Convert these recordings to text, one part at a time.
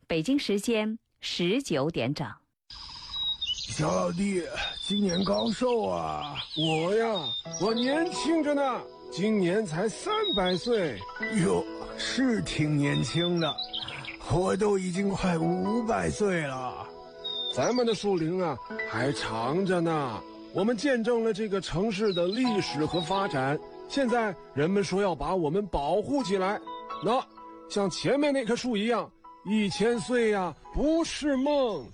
北京时间19点整。 小老弟，今年高寿啊？我年轻着呢，今年才300岁。哟，是挺年轻的，我都已经快500岁了。咱们的树龄啊，还长着呢。我们见证了这个城市的历史和发展，现在人们说要把我们保护起来。那像前面那棵树一样，1000岁呀，不是梦。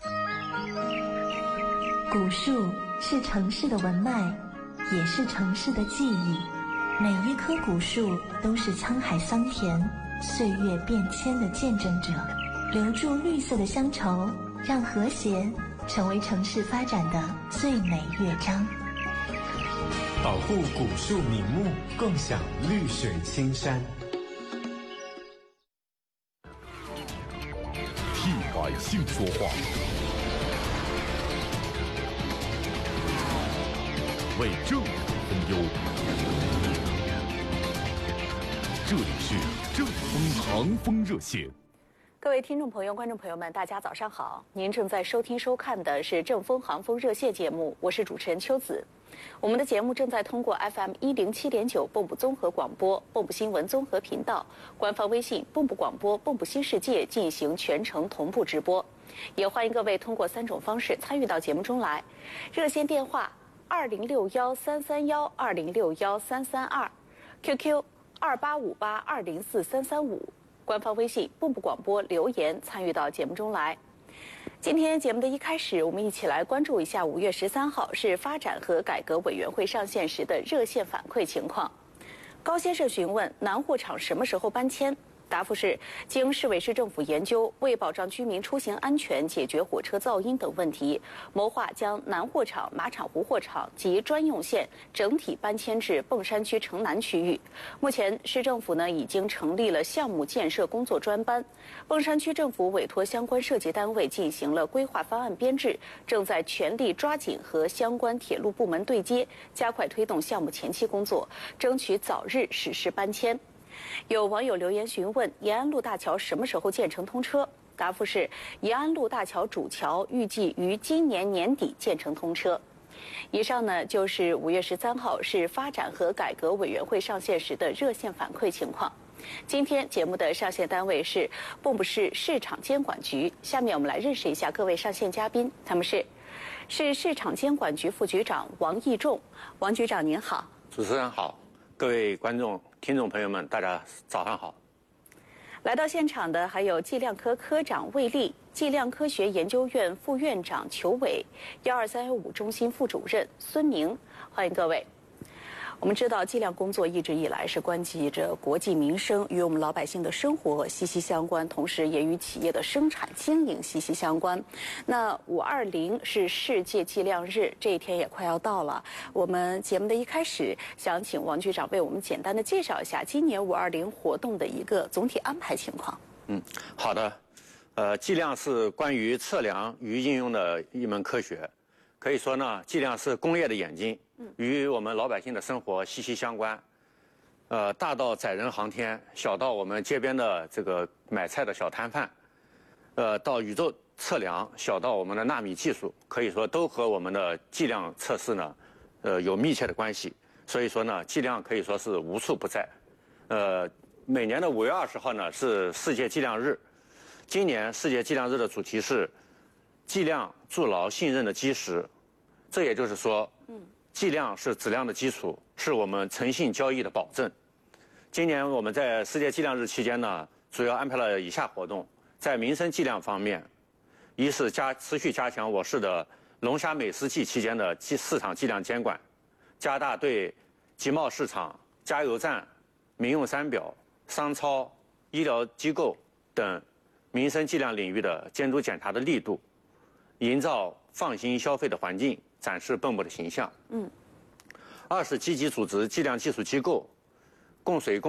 古树是城市的文脉，也是城市的记忆。每一棵古树都是沧海桑田、岁月变迁的见证者，留住绿色的乡愁，让和谐成为城市发展的最美乐章。 保护古树名木，共享绿水青山。 替百姓说话，为政府分忧。这里是正风航风热线。 各位听众朋友、观众朋友们，大家早上好！您正在收听收看的是正风航风热线节目，我是主持人秋子。我们的节目正在通过 FM 107.9蚌埠综合广播、蚌埠新闻综合频道、官方微信蚌埠广播、蚌埠新世界进行全程同步直播。也欢迎各位通过3种方式参与到节目中来。热线电话2061-331-2061-332，QQ 2858-204-335。官方微信蚌埠广播留言参与到节目中来。今天节目的一开始，我们一起来关注一下5月13号是发展和改革委员会上线时的热线反馈情况。高先生询问南货场什么时候搬迁？答复是，经市委市政府研究，为保障居民出行安全、解决火车噪音等问题，谋划将南货场、马场湖货场及专用线整体搬迁至砀山区城南区域。目前，市政府已经成立了项目建设工作专班，砀山区政府委托相关设计单位进行了规划方案编制，正在全力抓紧和相关铁路部门对接，加快推动项目前期工作，争取早日实施搬迁。有网友留言询问延安路大桥什么时候建成通车？答复是，延安路大桥主桥预计于今年年底建成通车。以上就是5月13号市发展和改革委员会上线时的热线反馈情况。今天节目的上线单位是蚌埠市市场监管局。下面我们来认识一下各位上线嘉宾，他们是市场监管局副局长王义仲。王局长您好。 主持人好，各位观众、听众朋友们，大家早上好。 来到现场的还有计量科科长魏丽、计量科学研究院副院长裘伟、12315中心副主任孙明，欢迎各位。我们知道，计量工作一直以来是关系着国计民生，与我们老百姓的生活息息相关，同时也与企业的生产经营息息相关。那520是世界计量日，这一天也快要到了。我们节目的一开始，想请王局长为我们简单的介绍一下今年520活动的一个总体安排情况。 好的。计量是关于测量与应用的一门科学，可以说计量是工业的眼睛。与我们老百姓的生活息息相关，大到载人航天，小到我们街边的这个买菜的小摊贩，到宇宙测量，小到我们的纳米技术，可以说都和我们的计量测试有密切的关系。所以说计量可以说是无处不在。每年的5月20号是世界计量日，今年世界计量日的主题是计量筑牢信任的基石。这也就是说，计量是质量的基础，是我们诚信交易的保证。今年我们在世界计量日期间主要安排了以下活动。在民生计量方面，一是持续加强我市的龙虾美食季期间的市场计量监管，加大对集贸市场、加油站、民用商表、商超、医疗机构等民生计量领域的监督检查的力度，营造放心消费的环境，展示蚌埠的形象。二是积极组织计量技术机构、供水